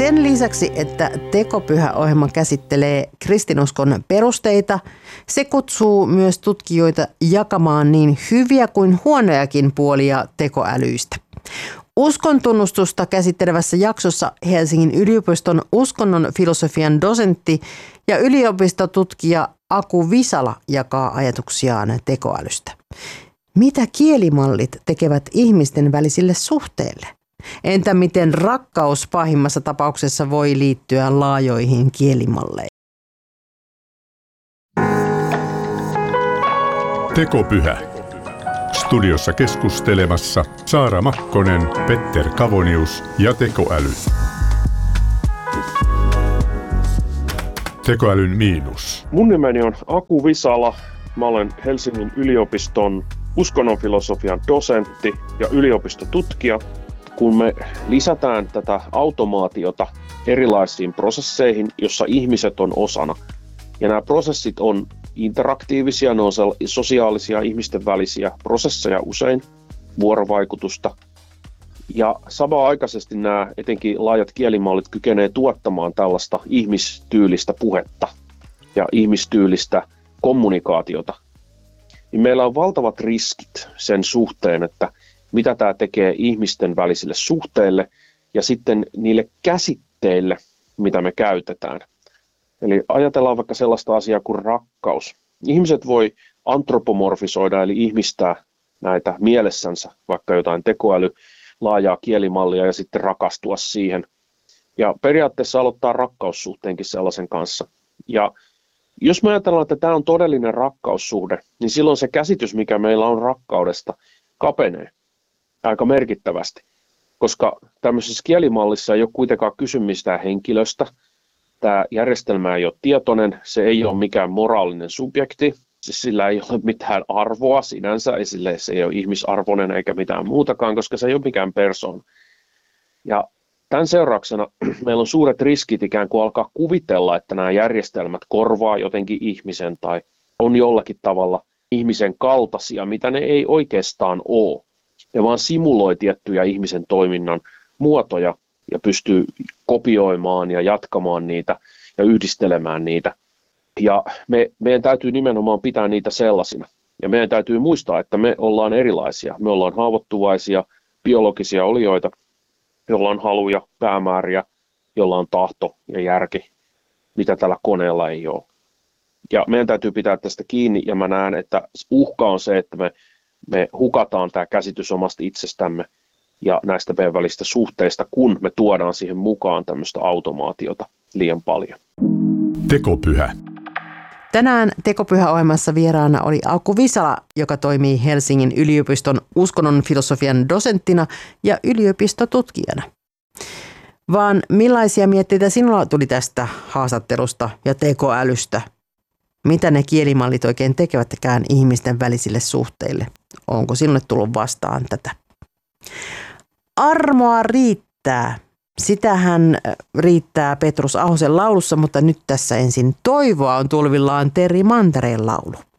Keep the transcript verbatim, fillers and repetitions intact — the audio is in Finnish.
Sen lisäksi, että Tekopyhä-ohjelma käsittelee kristinuskon perusteita, se kutsuu myös tutkijoita jakamaan niin hyviä kuin huonojakin puolia tekoälyistä. Uskontunnustusta käsittelevässä jaksossa Helsingin yliopiston uskonnon filosofian dosentti ja yliopistotutkija Aku Visala jakaa ajatuksiaan tekoälystä. Mitä kielimallit tekevät ihmisten välisille suhteille? Entä miten rakkaus pahimmassa tapauksessa voi liittyä laajoihin kielimalleihin? Tekopyhä. Studiossa keskustelemassa Saara Makkonen, Petter Kavonius ja tekoäly. Tekoälyn miinus. Mun nimeni on Aku Visala. Mä olen Helsingin yliopiston uskonnonfilosofian dosentti ja yliopistotutkija. Kun me lisätään tätä automaatiota erilaisiin prosesseihin, jossa ihmiset on osana, ja nämä prosessit on interaktiivisia, ne on sosiaalisia ihmisten välisiä prosesseja usein, vuorovaikutusta, ja samanaikaisesti nämä etenkin laajat kielimallit kykenee tuottamaan tällaista ihmistyylistä puhetta ja ihmistyylistä kommunikaatiota, niin meillä on valtavat riskit sen suhteen, että mitä tämä tekee ihmisten välisille suhteille ja sitten niille käsitteille, mitä me käytetään. Eli ajatellaan vaikka sellaista asiaa kuin rakkaus. Ihmiset voi antropomorfisoida eli ihmistää näitä mielessänsä, vaikka jotain tekoäly, laajaa kielimallia ja sitten rakastua siihen. Ja periaatteessa aloittaa rakkaussuhteenkin sellaisen kanssa. Ja jos me ajatellaan, että tämä on todellinen rakkaussuhde, niin silloin se käsitys, mikä meillä on rakkaudesta, kapenee aika merkittävästi, koska tämmöisessä kielimallissa ei ole kuitenkaan kysymistä henkilöstä. Tämä järjestelmä ei ole tietoinen, se ei ole mikään moraalinen subjekti, siis sillä ei ole mitään arvoa sinänsä, ei sille, se ei ole ihmisarvoinen eikä mitään muutakaan, koska se ei ole mikään persoona. Ja tämän seurauksena meillä on suuret riskit ikään kuin alkaa kuvitella, että nämä järjestelmät korvaa jotenkin ihmisen tai on jollakin tavalla ihmisen kaltaisia, mitä ne ei oikeastaan ole. Ne vaan simuloi tiettyjä ihmisen toiminnan muotoja ja pystyy kopioimaan ja jatkamaan niitä ja yhdistelemään niitä. Ja me, meidän täytyy nimenomaan pitää niitä sellaisina. Ja meidän täytyy muistaa, että me ollaan erilaisia. Me ollaan haavoittuvaisia biologisia olioita, joilla on haluja, päämääriä, jolla on tahto ja järki, mitä tällä koneella ei ole. Ja meidän täytyy pitää tästä kiinni, ja mä näen, että uhka on se, että me, me hukataan tämä käsitys omasta itsestämme ja näistä meidän välistä suhteista, kun me tuodaan siihen mukaan tämmöistä automaatiota liian paljon. Tekopyhä. Tänään Tekopyhä-ohjelmassa vieraana oli Aku Visala, joka toimii Helsingin yliopiston uskonnon filosofian dosenttina ja yliopistotutkijana. Vaan millaisia mietteitä sinulla tuli tästä haastattelusta ja tekoälystä? Mitä ne kielimallit oikein tekevätkään ihmisten välisille suhteille? Onko sinulle tullut vastaan tätä? Armoa riittää. Sitähän riittää Petrus Ahosen laulussa, mutta nyt tässä ensin toivoa on tulvillaan Terri Mantereen laulu.